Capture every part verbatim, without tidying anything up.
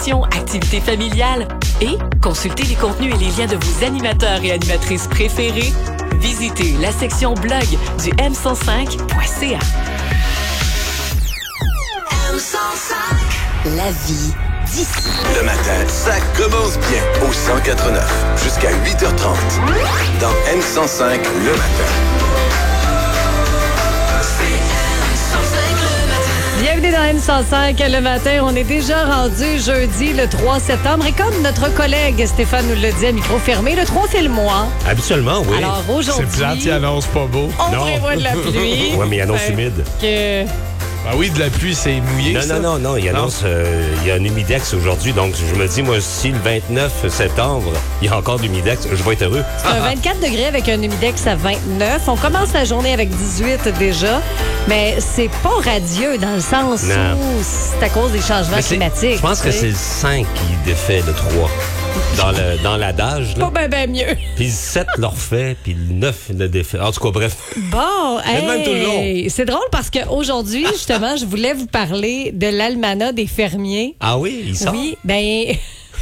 activités familiales et consultez les contenus et les liens de vos animateurs et animatrices préférés. Visitez la section blog du m cent cinq point c a. M cent cinq. La vie d'ici. Le matin, ça commence bien au cent quatre-neuf jusqu'à huit heures trente. Dans M cent cinq, le matin. Bienvenue dans M cent cinq le matin. On est déjà rendu jeudi le trois septembre. Et comme notre collègue Stéphane nous l'a dit à micro fermé, le trois, c'est le mois. Habituellement, oui. Alors aujourd'hui, C'est plate, il annonce pas beau. on Non. prévoit de la pluie. Oui, mais il annonce Fait humide. que- Ben oui, de la pluie, c'est mouillé, Non, ça. non, non, non, il annonce, euh, il y a un humidex aujourd'hui, donc je me dis, moi, si le vingt-neuf septembre, il y a encore de l'humidex, je vais être heureux. C'est un vingt-quatre degrés avec un humidex à vingt-neuf. On commence la journée avec dix-huit déjà, mais c'est pas radieux dans le sens Non. où c'est à cause des changements Mais c'est- climatiques. Je pense que tu sais. c'est le cinq qui défait le trois. Dans, le, dans l'adage, là. Pas bien ben mieux. Puis le sept le refait, puis le neuf le défait. En tout cas, bref. Bon, Le même tout le hey, c'est drôle parce qu'aujourd'hui, justement, je voulais vous parler de l'almanach des fermiers. Ah oui, il sort? Oui, ben...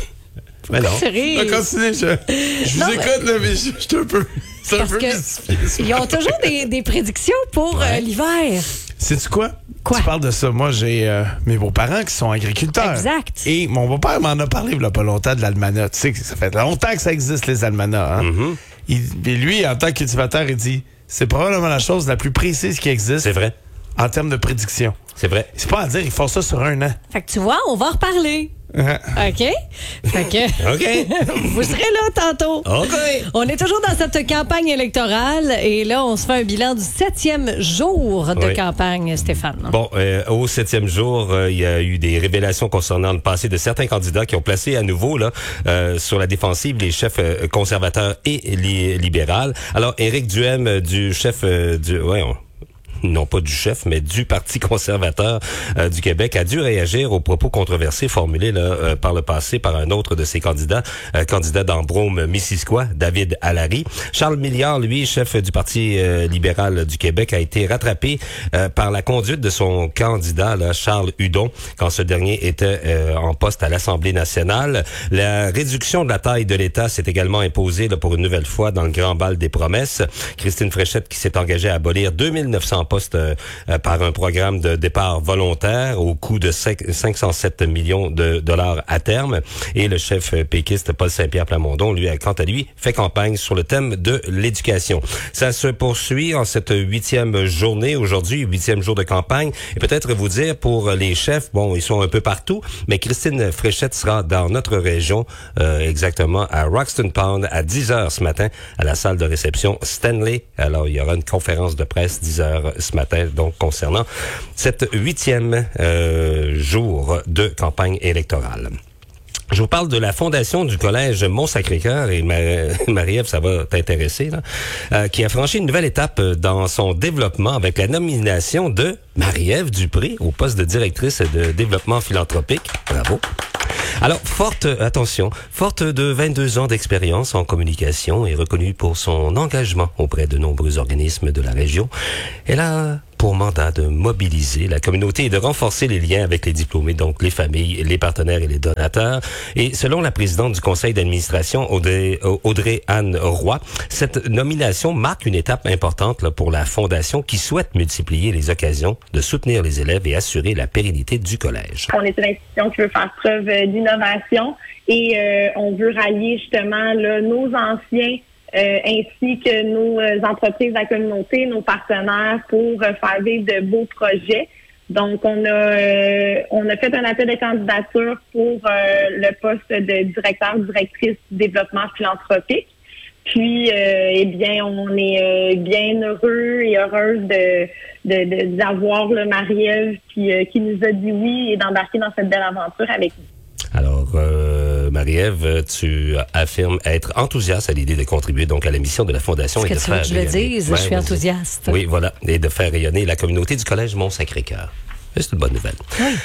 Mais non. c'est rire. Ben, continuez, je, je vous Non, écoute, là, mais je je suis un peu... C'est un Parce peu que mystifié, ça. ils ont toujours des, des prédictions pour euh, l'hiver. Sais-tu quoi? Quoi? Tu parles de ça. Moi, j'ai euh, mes beaux-parents qui sont agriculteurs. Exact. Et mon beau-père m'en a parlé il y a pas longtemps de l'almanach. Tu sais, que ça fait longtemps que ça existe, les almanachs. Hein? Mm-hmm. Il- et lui, en tant que cultivateur, il dit c'est probablement la chose la plus précise qui existe C'est vrai. en termes de prédiction. C'est vrai. C'est pas à dire, ils font ça sur un an. Fait que tu vois, on va en reparler. OK? Fait que... OK. vous serez là tantôt. OK. On est toujours dans cette campagne électorale et là, on se fait un bilan du septième jour de Oui. campagne, Stéphane. Bon, euh, au septième jour, euh, il y a eu des révélations concernant le passé de certains candidats qui ont placé à nouveau là euh, sur la défensive les chefs euh, conservateurs et li- libérales. Alors, Éric Duhem euh, du chef euh, du... Ouais, on- non pas du chef, mais du Parti conservateur euh, du Québec, a dû réagir aux propos controversés formulés là, euh, par le passé par un autre de ses candidats, euh, candidat d'Ambrome-Missisquoi, David Allary. Charles Milliard, lui, chef du Parti euh, libéral du Québec, a été rattrapé euh, par la conduite de son candidat, là, Charles Hudon, quand ce dernier était euh, en poste à l'Assemblée nationale. La réduction de la taille de l'État s'est également imposée là, pour une nouvelle fois dans le grand bal des promesses. Christine Fréchette qui s'est engagée à abolir deux mille neuf cents postes euh, euh, par un programme de départ volontaire au coût de cinq cent sept millions de dollars à terme. Et le chef euh, péquiste Paul Saint-Pierre Plamondon, lui, a quant à lui fait campagne sur le thème de l'éducation. Ça se poursuit en cette huitième journée aujourd'hui, huitième jour de campagne. Et peut-être vous dire pour les chefs, bon, ils sont un peu partout, mais Christine Fréchette sera dans notre région, euh, exactement à Roxton Pound à dix heures ce matin à la salle de réception Stanley. Alors, il y aura une conférence de presse dix heures ce matin, donc concernant cette huitième euh, jour de campagne électorale. Je vous parle de la fondation du collège Mont-Sacré-Cœur et Mar- Marie-Ève, ça va t'intéresser, là, euh, qui a franchi une nouvelle étape dans son développement avec la nomination de Marie-Ève Dupré au poste de directrice de développement philanthropique. Bravo. Alors, forte, attention, forte de vingt-deux ans d'expérience en communication et reconnue pour son engagement auprès de nombreux organismes de la région, elle a pour mandat de mobiliser la communauté et de renforcer les liens avec les diplômés, donc les familles, les partenaires et les donateurs. Et selon la présidente du conseil d'administration, Audrey, Audrey Anne Roy, cette nomination marque une étape importante là, pour la fondation qui souhaite multiplier les occasions de soutenir les élèves et assurer la pérennité du collège. On est une institution qui veut faire preuve d'innovation et euh, on veut rallier justement là, nos anciens Euh, ainsi que nos euh, entreprises de la communauté, nos partenaires pour euh, faire vivre de beaux projets. Donc, on a euh, on a fait un appel de candidature pour euh, le poste de directeur, directrice du développement philanthropique. Puis, euh, eh bien, on est euh, bien heureux et heureuse de, de, de d'avoir le Marie-Ève qui, euh, qui nous a dit oui et d'embarquer dans cette belle aventure avec nous. Alors, euh, Marie-Ève, tu affirmes être enthousiaste à l'idée de contribuer donc à la mission de la Fondation. Est-ce et que de tu veux faire que je le rayonner- dise? Ouais, Je suis vas-y. enthousiaste. Oui, voilà. Et de faire rayonner la communauté du Collège Mont-Sacré-Cœur. C'est une bonne nouvelle. Oui.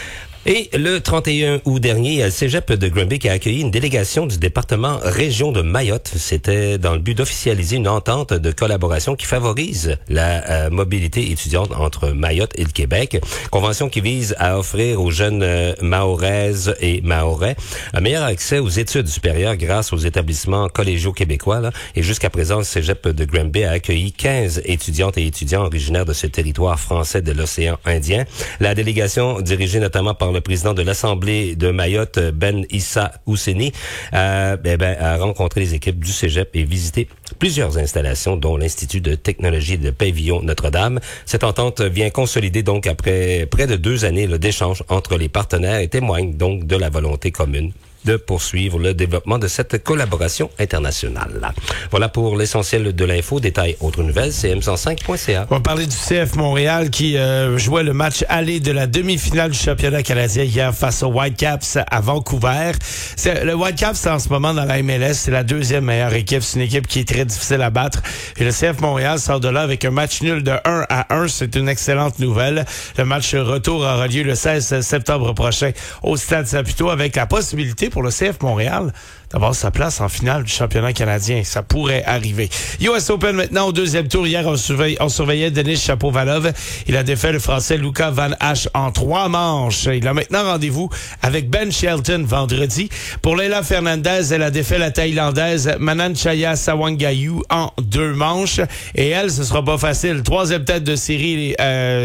Et le trente et un août dernier, il y a le Cégep de Granby qui a accueilli une délégation du département région de Mayotte. C'était dans le but d'officialiser une entente de collaboration qui favorise la euh, mobilité étudiante entre Mayotte et le Québec. Convention qui vise à offrir aux jeunes euh, Mahoraises et Mahorais un meilleur accès aux études supérieures grâce aux établissements collégiaux québécois. Là. Et jusqu'à présent, le Cégep de Granby a accueilli quinze étudiantes et étudiants originaires de ce territoire français de l'océan Indien. La délégation, dirigée notamment par le président de l'Assemblée de Mayotte, Ben Issa Ousseni, euh, ben, ben, a rencontré les équipes du Cégep et visité plusieurs installations, dont l'Institut de technologie de Pavillon Notre-Dame. Cette entente vient consolider donc après près de deux années là, d'échanges entre les partenaires et témoigne donc de la volonté commune de poursuivre le développement de cette collaboration internationale. Voilà pour l'essentiel de l'info. Détails, autres nouvelles, c m cent cinq point c a. On va parler du C F Montréal qui euh, jouait le match aller de la demi-finale du championnat canadien hier face aux Whitecaps à Vancouver. C'est, le Whitecaps, c'est en ce moment dans la M L S, c'est la deuxième meilleure équipe. C'est une équipe qui est très difficile à battre. Et le C F Montréal sort de là avec un match nul de un à un. C'est une excellente nouvelle. Le match retour aura lieu le seize septembre prochain au Stade Saputo avec la possibilité pour le C F Montréal d'avoir sa place en finale du championnat canadien. Ça pourrait arriver. U S Open maintenant au deuxième tour. Hier, on, surveille, on surveillait Denis Shapovalov. Il a défait le Français Luca Van Hache en trois manches. Il a maintenant rendez-vous avec Ben Shelton vendredi. Pour Leylah Fernandez, elle a défait la Thaïlandaise Mananchaya Sawangayu en deux manches. Et elle, ce sera pas facile. Troisième tête de série,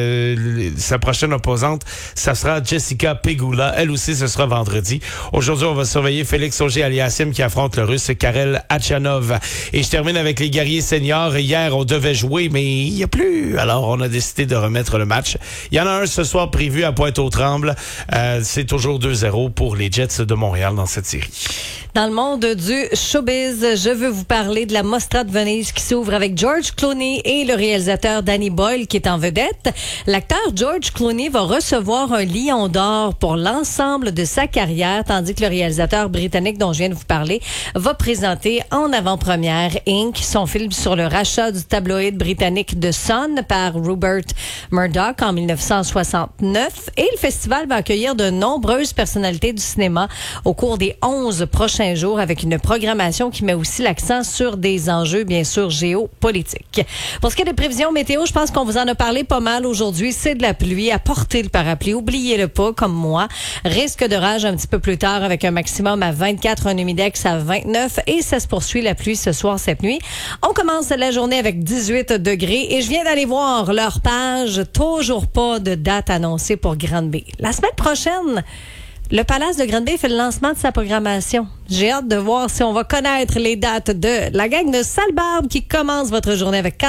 euh, sa prochaine opposante, ça sera Jessica Pegula. Elle aussi, ce sera vendredi. Aujourd'hui, on va surveiller Félix Auger-Aliassime qui affronte le Russe Karel Khachanov. Et je termine avec les guerriers seniors. Hier, on devait jouer, mais il n'y a plus. Alors, on a décidé de remettre le match. Il y en a un ce soir prévu à Pointe-aux-Trembles. Euh, c'est toujours deux zéro pour les Jets de Montréal dans cette série. Dans le monde du showbiz, je veux vous parler de la Mostra de Venise qui s'ouvre avec George Clooney et le réalisateur Danny Boyle qui est en vedette. L'acteur George Clooney va recevoir un lion d'or pour l'ensemble de sa carrière, tandis que le réalisateur britannique dont je viens de vous parler va présenter en avant-première Inc, son film sur le rachat du tabloïd britannique The Sun par Rupert Murdoch en dix-neuf cent soixante-neuf. Et le festival va accueillir de nombreuses personnalités du cinéma au cours des onze prochains jours avec une programmation qui met aussi l'accent sur des enjeux, bien sûr, géopolitiques. Pour ce qui est des prévisions météo, je pense qu'on vous en a parlé pas mal aujourd'hui. C'est de la pluie. Apportez le parapluie. Oubliez-le pas, comme moi. Risque d'orage un petit peu plus tard avec un maximum à vingt-quatre, un humidex à vingt-neuf et ça se poursuit la pluie ce soir, cette nuit. On commence la journée avec dix-huit degrés et je viens d'aller voir leur page. Toujours pas de date annoncée pour Granby. La semaine prochaine, le Palace de Granby fait le lancement de sa programmation. J'ai hâte de voir si on va connaître les dates de la gang de Sale Barbe qui commence votre journée avec